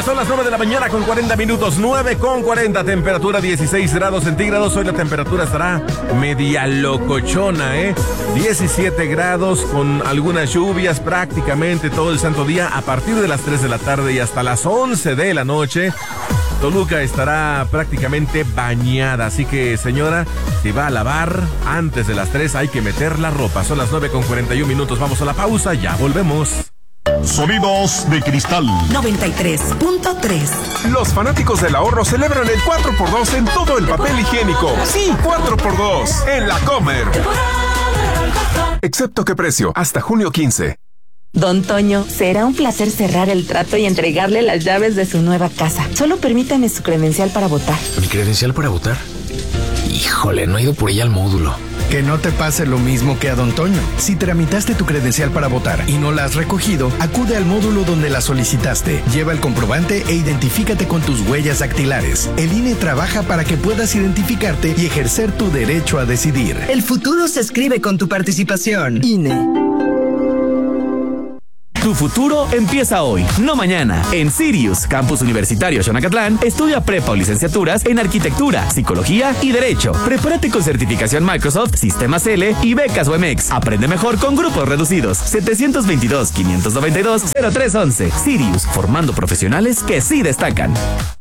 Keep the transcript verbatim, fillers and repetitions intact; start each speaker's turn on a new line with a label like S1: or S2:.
S1: son las nueve de la mañana con cuarenta minutos, nueve con cuarenta, temperatura dieciséis grados centígrados. Hoy la temperatura estará media locochona, ¿eh? diecisiete grados con algunas lluvias prácticamente todo el santo día a partir de las tres de la tarde y hasta las once de la noche. Toluca estará prácticamente bañada, así que señora, si va a lavar antes de las tres hay que meter la ropa. Son las nueve con cuarenta y un minutos, vamos a la pausa, ya volvemos.
S2: Sonidos de Cristal
S3: noventa y tres punto tres.
S4: Los fanáticos del ahorro celebran el cuatro por dos en todo el papel higiénico. Sí, cuatro por dos en la Comer. Excepto qué precio, hasta junio quince.
S5: Don Toño, será un placer cerrar el trato y entregarle las llaves de su nueva casa. Solo permítame su credencial para votar.
S6: ¿Mi credencial para votar? Híjole, no he ido por ella al módulo.
S7: Que no te pase lo mismo que a Don Toño. Si tramitaste tu credencial para votar y no la has recogido, acude al módulo donde la solicitaste. Lleva el comprobante e identifícate con tus huellas dactilares. El I N E trabaja para que puedas identificarte y ejercer tu derecho a decidir.
S3: El futuro se escribe con tu participación.
S7: I N E.
S8: Tu futuro empieza hoy, no mañana. En Sirius, Campus Universitario Xonacatlán, estudia prepa o licenciaturas en Arquitectura, Psicología y Derecho. Prepárate con certificación Microsoft, Sistemas L y becas U M X. Aprende mejor con grupos reducidos. setecientos veintidós, quinientos noventa y dos, cero tres once. Sirius, formando profesionales que sí destacan.